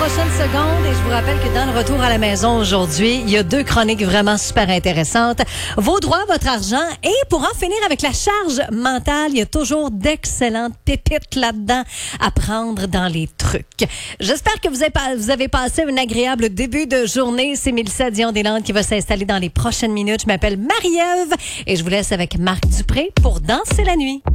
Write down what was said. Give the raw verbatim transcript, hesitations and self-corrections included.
prochaines secondes et je vous rappelle que dans le retour à la maison aujourd'hui, il y a deux chroniques vraiment super intéressantes. Vos droits, votre argent et pour en finir avec la charge mentale, il y a toujours d'excellentes pépites là-dedans à prendre dans les trucs. J'espère que vous avez, vous avez passé un agréable début de journée. C'est Mélissa Dion-Deslandes qui va s'installer dans les prochaines minutes. Je m'appelle Marie-Ève et je vous laisse avec Marc Dupré pour Danser la nuit.